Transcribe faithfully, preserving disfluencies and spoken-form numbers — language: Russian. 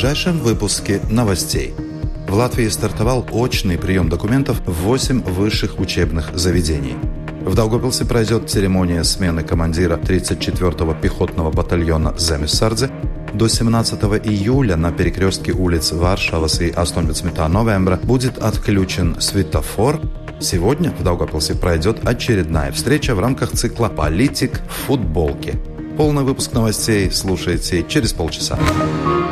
ближайшем выпуске новостей. В Латвии стартовал очный прием документов в восемь высших учебных заведений. В Даугавпилсе пройдет церемония смены командира тридцать четвёртого пехотного батальона Земесардзе. До семнадцатого июля на перекрестке улиц Варшавас и восемнадцатого новembra будет отключен светофор. Сегодня в Даугавпилсе пройдет очередная встреча в рамках цикла «Политик в футболке». Полный выпуск новостей слушайте через полчаса.